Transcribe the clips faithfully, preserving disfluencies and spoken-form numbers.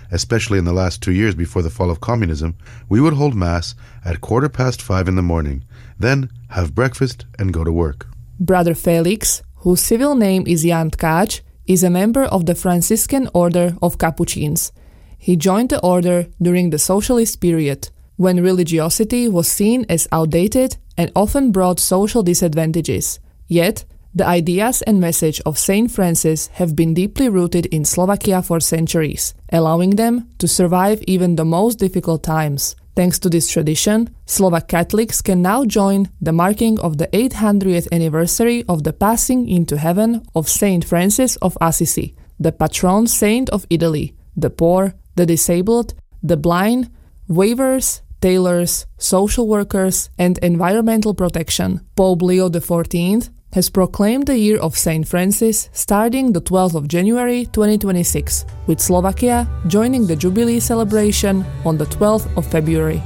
especially in the last two years before the fall of communism, we would hold Mass at quarter past five in the morning, then have breakfast and go to work. Brother Felix, whose civil name is Jan Tkáč, is a member of the Franciscan Order of Capuchins. He joined the order during the socialist period, when religiosity was seen as outdated and often brought social disadvantages. Yet, the ideas and message of Saint Francis have been deeply rooted in Slovakia for centuries, allowing them to survive even the most difficult times. Thanks to this tradition, Slovak Catholics can now join the marking of the eight hundredth anniversary of the passing into heaven of Saint Francis of Assisi, the patron saint of Italy, the poor, the disabled, the blind, waivers, tailors, social workers, and environmental protection. Pope Leo the fourteenth has proclaimed the year of Saint Francis starting the twelfth of January twenty twenty-six, with Slovakia joining the Jubilee celebration on the twelfth of February.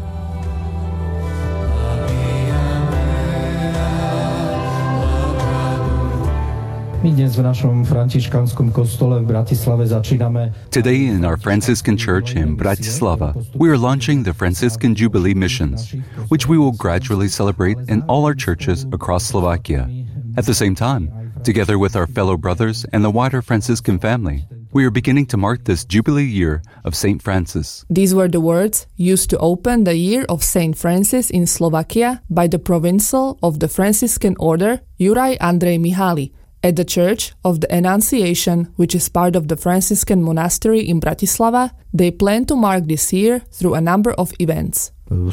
Today in our Franciscan Church in Bratislava, we are launching the Franciscan Jubilee Missions, which we will gradually celebrate in all our churches across Slovakia. At the same time, together with our fellow brothers and the wider Franciscan family, we are beginning to mark this Jubilee year of Saint Francis. These were the words used to open the year of Saint Francis in Slovakia by the Provincial of the Franciscan Order, Juraj Andrej Mihály, at the Church of the Annunciation, which is part of the Franciscan Monastery in Bratislava. They plan to mark this year through a number of events. In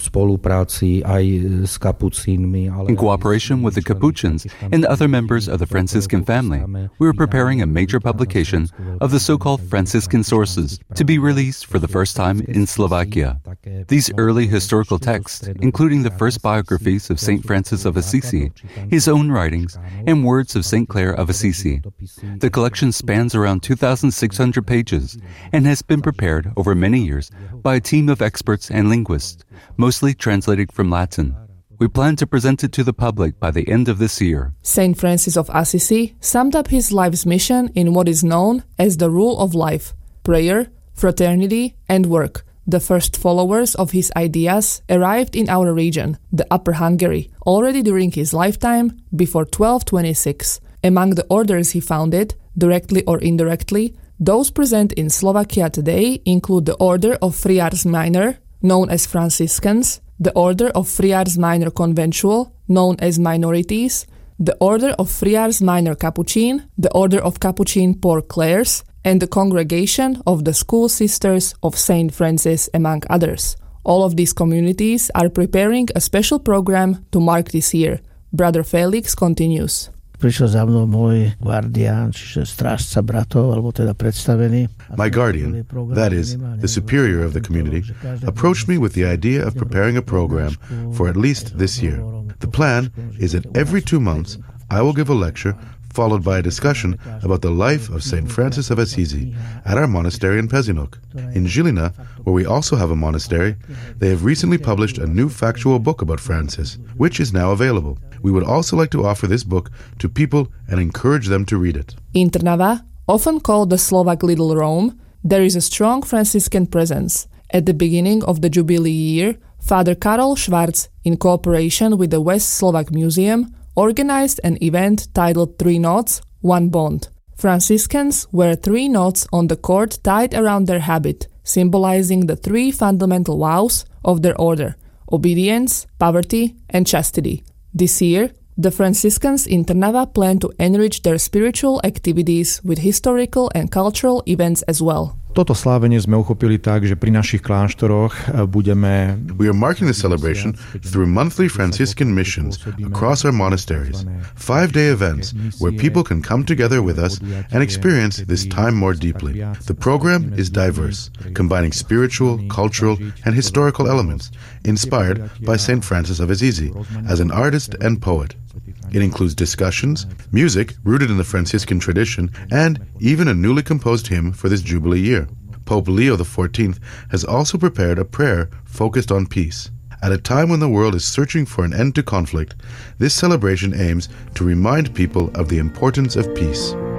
cooperation with the Capuchins and other members of the Franciscan family, we are preparing a major publication of the so-called Franciscan sources to be released for the first time in Slovakia. These early historical texts, including the first biographies of Saint Francis of Assisi, his own writings, and words of Saint Clare of Assisi. The collection spans around two thousand six hundred pages and has been prepared over many years by a team of experts and linguists, mostly translated from Latin. We plan to present it to the public by the end of this year. Saint Francis of Assisi summed up his life's mission in what is known as the rule of life: prayer, fraternity, and work. The first followers of his ideas arrived in our region, the Upper Hungary, already during his lifetime, before twelve twenty-six. Among the orders he founded, directly or indirectly, those present in Slovakia today include the Order of Friars Minor, known as Franciscans, the Order of Friars Minor Conventual, known as Minorities, the Order of Friars Minor Capuchin, the Order of Capuchin Poor Clares, and the Congregation of the School Sisters of Saint Francis, among others. All of these communities are preparing a special program to mark this year. Brother Felix continues. Prišiel za mnou môj guardián, čiže strážca bratov, alebo teda predstavený. My guardian, that is, the superior of the community, approached me with the idea of preparing a program for at least this year. The plan is that every two months I will give a lecture followed by a discussion about the life of Saint Francis of Assisi at our monastery in Pezinok. In Žilina, where we also have a monastery, they have recently published a new factual book about Francis, which is now available. We would also like to offer this book to people and encourage them to read it. In Trnava, often called the Slovak Little Rome, there is a strong Franciscan presence. At the beginning of the Jubilee year, Father Karol Schwarz, in cooperation with the West Slovak Museum, organized an event titled Three Knots, One Bond. Franciscans wear three knots on the cord tied around their habit, symbolizing the three fundamental vows of their order: obedience, poverty, and chastity. This year, the Franciscans in Trnava plan to enrich their spiritual activities with historical and cultural events as well. Toto slávenie sme uchopili tak, že pri našich kláštoroch budeme... We are marking the celebration through monthly Franciscan missions across our monasteries, five-day events where people can come together with us and experience this time more deeply. The program is diverse, combining spiritual, cultural, and historical elements, inspired by Saint Francis of Assisi as an artist and poet. It includes discussions, music rooted in the Franciscan tradition, and even a newly composed hymn for this Jubilee year. Pope Leo the fourteenth has also prepared a prayer focused on peace. At a time when the world is searching for an end to conflict, this celebration aims to remind people of the importance of peace.